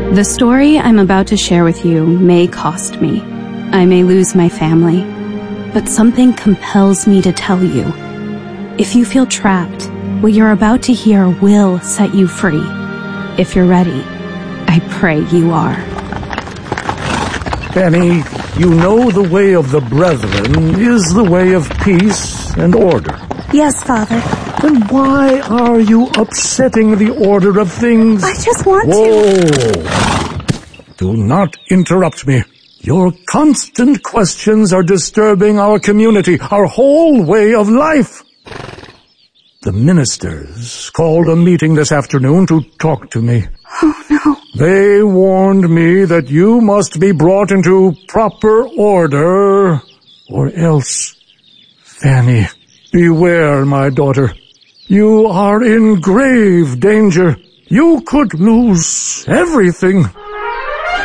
The story I'm about to share with you may cost me. I may lose my family. But something compels me to tell you. If you feel trapped, what you're about to hear will set you free. If you're ready, I pray you are. Fanny, you know the way of the brethren is the way of peace and order. Yes, Father. Then why are you upsetting the order of things? I just want to... Do not interrupt me. Your constant questions are disturbing our community, our whole way of life. The ministers called a meeting this afternoon to talk to me. Oh, no. They warned me that you must be brought into proper order, or else. Fanny, beware, my daughter. You are in grave danger. You could lose everything.